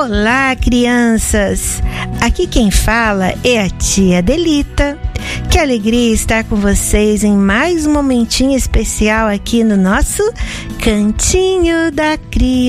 Olá, crianças! Aqui quem fala é a tia Adelita. Que alegria estar com vocês em mais um momentinho especial aqui no nosso Cantinho da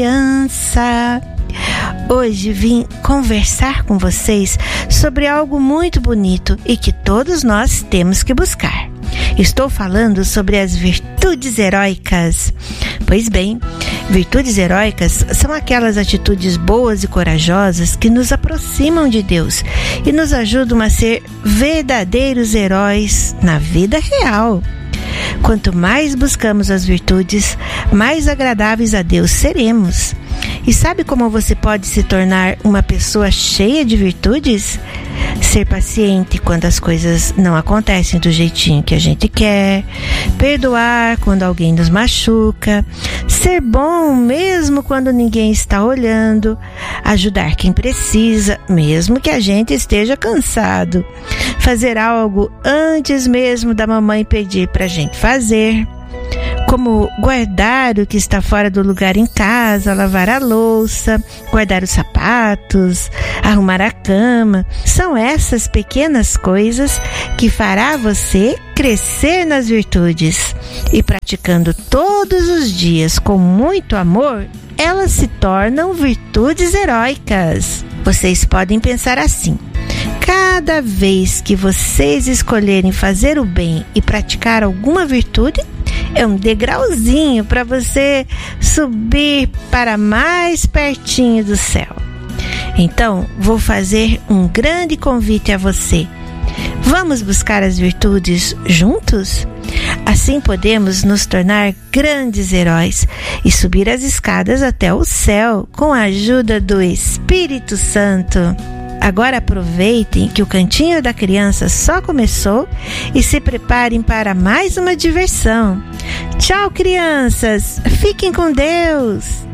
Criança. Hoje vim conversar com vocês sobre algo muito bonito e que todos nós temos que buscar. Estou falando sobre as virtudes heróicas. Pois bem, virtudes heróicas são aquelas atitudes boas e corajosas que nos aproximam de Deus e nos ajudam a ser verdadeiros heróis na vida real. Quanto mais buscamos as virtudes, mais agradáveis a Deus seremos. E sabe como você pode se tornar uma pessoa cheia de virtudes? Ser paciente quando as coisas não acontecem do jeitinho que a gente quer, perdoar quando alguém nos machuca, ser bom mesmo quando ninguém está olhando, ajudar quem precisa, mesmo que a gente esteja cansado, fazer algo antes mesmo da mamãe pedir para a gente fazer, como guardar o que está fora do lugar em casa, lavar a louça, guardar os sapatos, arrumar a cama. São essas pequenas coisas que fará você crescer nas virtudes. E praticando todos os dias com muito amor, elas se tornam virtudes heróicas. Vocês podem pensar assim: cada vez que vocês escolherem fazer o bem e praticar alguma virtude, é um degrauzinho para você subir para mais pertinho do céu. Então, vou fazer um grande convite a você. Vamos buscar as virtudes juntos? Assim podemos nos tornar grandes heróis e subir as escadas até o céu com a ajuda do Espírito Santo. Agora aproveitem que o Cantinho da Criança só começou e se preparem para mais uma diversão. Tchau, crianças! Fiquem com Deus!